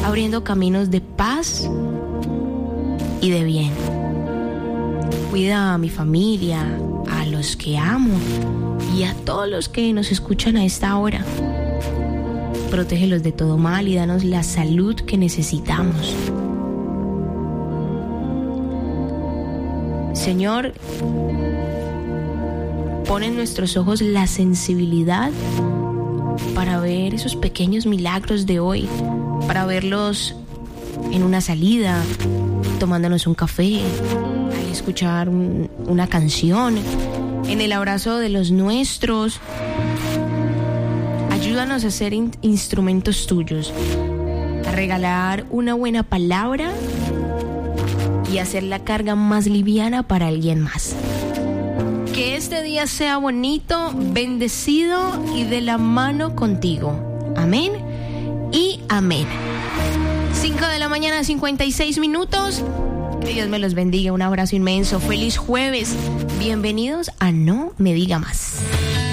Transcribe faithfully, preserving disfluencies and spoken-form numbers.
abriendo caminos de paz y de bien. Cuida a mi familia, a los que amo y a todos los que nos escuchan a esta hora. Protégelos de todo mal y danos la salud que necesitamos. Señor, pon en nuestros ojos la sensibilidad para ver esos pequeños milagros de hoy, para verlos en una salida, tomándonos un café, al escuchar un, una canción, en el abrazo de los nuestros. Ayúdanos a ser in- instrumentos tuyos, a regalar una buena palabra y hacer la carga más liviana para alguien más. Que este día sea bonito, bendecido y de la mano contigo. Amén y amén. cinco de la mañana, cincuenta y seis minutos. Que Dios me los bendiga. Un abrazo inmenso. Feliz jueves. Bienvenidos a No Me Diga Más.